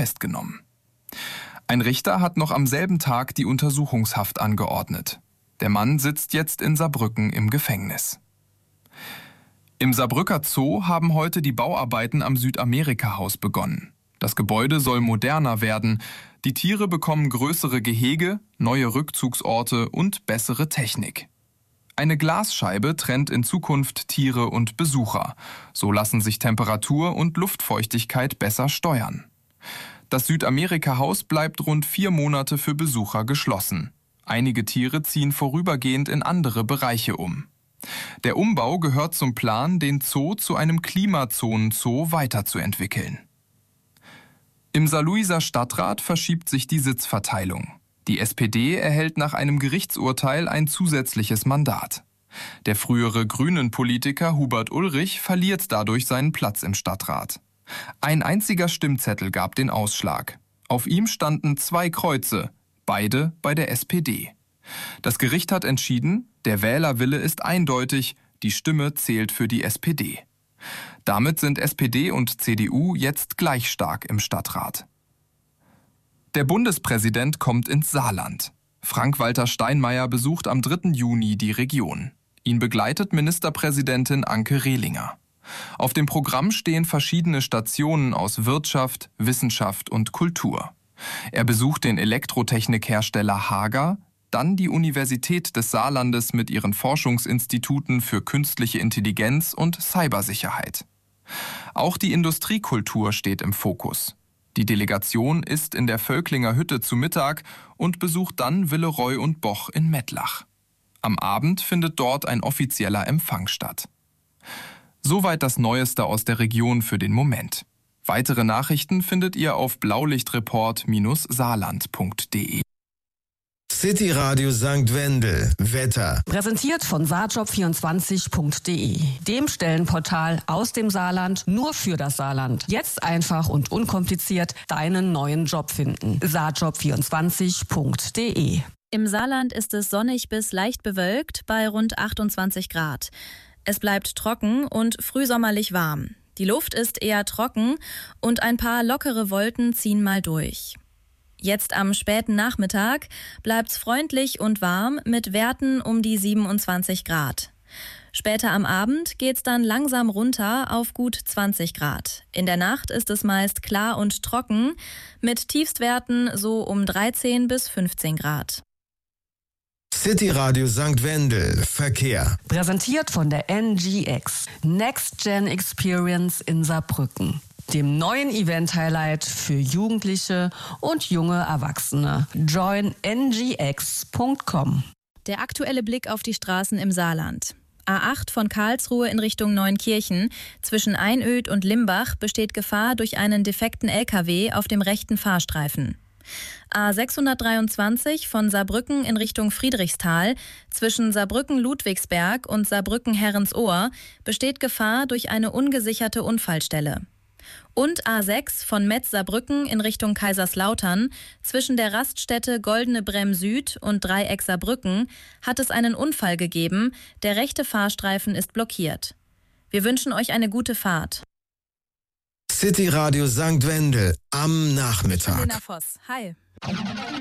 festgenommen. Ein Richter hat noch am selben Tag die Untersuchungshaft angeordnet. Der Mann sitzt jetzt in Saarbrücken im Gefängnis. Im Saarbrücker Zoo haben heute die Bauarbeiten am Südamerika-Haus begonnen. Das Gebäude soll moderner werden. Die Tiere bekommen größere Gehege, neue Rückzugsorte und bessere Technik. Eine Glasscheibe trennt in Zukunft Tiere und Besucher. So lassen sich Temperatur und Luftfeuchtigkeit besser steuern. Das Südamerika-Haus bleibt rund 4 Monate für Besucher geschlossen. Einige Tiere ziehen vorübergehend in andere Bereiche um. Der Umbau gehört zum Plan, den Zoo zu einem Klimazonen-Zoo weiterzuentwickeln. Im Saarlouiser Stadtrat verschiebt sich die Sitzverteilung. Die SPD erhält nach einem Gerichtsurteil ein zusätzliches Mandat. Der frühere Grünen-Politiker Hubert Ulrich verliert dadurch seinen Platz im Stadtrat. Ein einziger Stimmzettel gab den Ausschlag. Auf ihm standen 2 Kreuze, beide bei der SPD. Das Gericht hat entschieden, der Wählerwille ist eindeutig, die Stimme zählt für die SPD. Damit sind SPD und CDU jetzt gleich stark im Stadtrat. Der Bundespräsident kommt ins Saarland. Frank-Walter Steinmeier besucht am 3. Juni die Region. Ihn begleitet Ministerpräsidentin Anke Rehlinger. Auf dem Programm stehen verschiedene Stationen aus Wirtschaft, Wissenschaft und Kultur. Er besucht den Elektrotechnikhersteller Hager, dann die Universität des Saarlandes mit ihren Forschungsinstituten für künstliche Intelligenz und Cybersicherheit. Auch die Industriekultur steht im Fokus. Die Delegation isst in der Völklinger Hütte zu Mittag und besucht dann Willeroy und Boch in Mettlach. Am Abend findet dort ein offizieller Empfang statt. Soweit das Neueste aus der Region für den Moment. Weitere Nachrichten findet ihr auf blaulichtreport-saarland.de. City Radio St. Wendel. Wetter. Präsentiert von saarjob24.de, dem Stellenportal aus dem Saarland nur für das Saarland. Jetzt einfach und unkompliziert deinen neuen Job finden. saarjob24.de. Im Saarland ist es sonnig bis leicht bewölkt bei rund 28 Grad. Es bleibt trocken und frühsommerlich warm. Die Luft ist eher trocken und ein paar lockere Wolken ziehen mal durch. Jetzt am späten Nachmittag bleibt's freundlich und warm mit Werten um die 27 Grad. Später am Abend geht's dann langsam runter auf gut 20 Grad. In der Nacht ist es meist klar und trocken mit Tiefstwerten so um 13 bis 15 Grad. City Radio St. Wendel. Verkehr. Präsentiert von der NGX, Next Gen Experience in Saarbrücken, dem neuen Event-Highlight für Jugendliche und junge Erwachsene. Join ngx.com. Der aktuelle Blick auf die Straßen im Saarland. A8 von Karlsruhe in Richtung Neunkirchen. Zwischen Einöd und Limbach besteht Gefahr durch einen defekten LKW auf dem rechten Fahrstreifen. A623 von Saarbrücken in Richtung Friedrichsthal. Zwischen Saarbrücken-Ludwigsberg und Saarbrücken-Herrensohr besteht Gefahr durch eine ungesicherte Unfallstelle. Und A6 von Metz-Saarbrücken in Richtung Kaiserslautern. Zwischen der Raststätte Goldene Bremm Süd und Dreieck Saarbrücken hat es einen Unfall gegeben. Der rechte Fahrstreifen ist blockiert. Wir wünschen euch eine gute Fahrt. City Radio St. Wendel am Nachmittag. Lena Voss, hi.